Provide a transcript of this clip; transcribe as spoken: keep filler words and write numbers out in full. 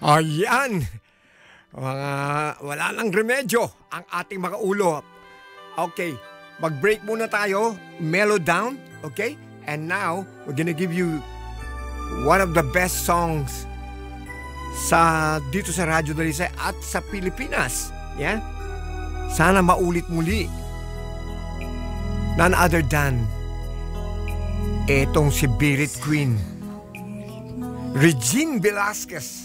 Ayan. Mga wala nang remedyo ang ating mga ulo. Okay, mag-break muna tayo. Mellow down, okay? And now, we're gonna give you one of the best songs sa dito sa Radyo Dalisay at sa Pilipinas. Yeah? Sana maulit muli. None other than etong si Birit Queen, Regine Velasquez.